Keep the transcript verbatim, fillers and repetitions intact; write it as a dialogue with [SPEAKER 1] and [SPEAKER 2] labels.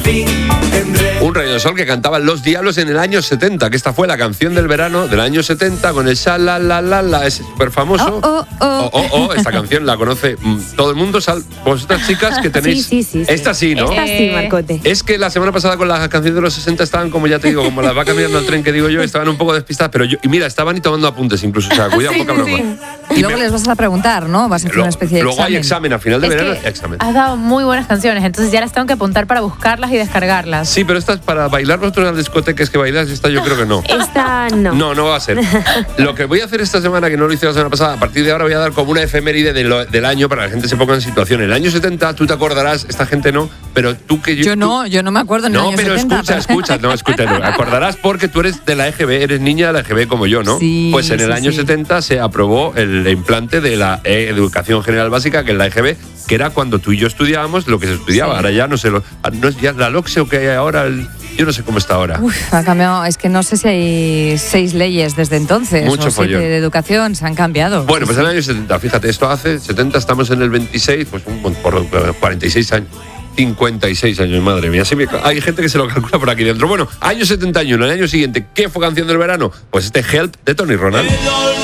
[SPEAKER 1] fin tendré.
[SPEAKER 2] Un rayo de sol que cantaban Los Diablos en el año setenta, que esta fue la canción del verano del año setenta con el sha la la la la, ese súper famoso.
[SPEAKER 3] Oh, oh, oh.
[SPEAKER 2] Oh, oh, oh, esta canción la conoce mm, todo el mundo, sal, vosotras chicas que tenéis.
[SPEAKER 3] Sí, sí, sí, sí.
[SPEAKER 2] Esta sí, ¿no?
[SPEAKER 3] Esta sí, Marcote.
[SPEAKER 2] Es que la semana pasada con las canciones de los sesenta estaban, como ya te digo, como las vacas mirando al tren que digo yo, estaban un poco despistadas, pero yo, y mira, estaban y tomando apuntes incluso, o sea, cuidado,
[SPEAKER 4] Sí,
[SPEAKER 2] poca
[SPEAKER 4] sí,
[SPEAKER 2] broma.
[SPEAKER 4] sí.
[SPEAKER 3] Y luego les vas a preguntar, ¿no? Vas a hacer
[SPEAKER 2] Lo-
[SPEAKER 3] una especie de
[SPEAKER 2] luego
[SPEAKER 3] examen.
[SPEAKER 2] hay examen, a final de
[SPEAKER 4] Es
[SPEAKER 2] verano,
[SPEAKER 4] que
[SPEAKER 2] examen.
[SPEAKER 4] has dado muy buenas canciones, entonces ya las tengo que apuntar para buscarlas y descargarlas.
[SPEAKER 2] Sí, pero esta es para bailar vosotros en las discotecas que bailas, esta yo creo que no.
[SPEAKER 5] Esta no.
[SPEAKER 2] No, no va a ser. Lo que voy a hacer esta semana, que no lo hice la semana pasada, a partir de ahora voy a dar como una efeméride de lo- del año para que la gente se ponga en situación. El año setenta, tú te acordarás, esta gente no, pero tú que yo...
[SPEAKER 3] Yo
[SPEAKER 2] tú-
[SPEAKER 3] no, yo no me acuerdo en el
[SPEAKER 2] No,
[SPEAKER 3] año
[SPEAKER 2] pero
[SPEAKER 3] setenta,
[SPEAKER 2] escucha,
[SPEAKER 3] pero-
[SPEAKER 2] escucha, no, escucha, no, acordarás porque tú eres de la E G B, eres niña de la E G B como yo, ¿no?
[SPEAKER 3] Sí,
[SPEAKER 2] pues en el
[SPEAKER 3] sí,
[SPEAKER 2] año
[SPEAKER 3] sí.
[SPEAKER 2] setenta se aprobó el implante de la eh, Educación General Básica, que es la E G B, que era cuando tú y yo estudiábamos lo que se estudiaba.
[SPEAKER 3] Sí.
[SPEAKER 2] Ahora ya no sé, lo, no es ya la LOCSE o que hay ahora, el- yo no sé cómo está ahora.
[SPEAKER 3] Uf, ha cambiado. Es que no sé si hay seis leyes desde entonces.
[SPEAKER 2] Mucho
[SPEAKER 3] o siete
[SPEAKER 2] follón.
[SPEAKER 3] de educación, se han cambiado.
[SPEAKER 2] Bueno, pues en el año setenta, fíjate, esto hace setenta, estamos en el veintiséis, pues un, por cuarenta y seis años. cincuenta y seis años, madre mía. Sí, me- hay gente que se lo calcula por aquí dentro. Bueno, año setenta y uno, el año siguiente, ¿qué fue canción del verano? Pues este Help de Tony Ronald.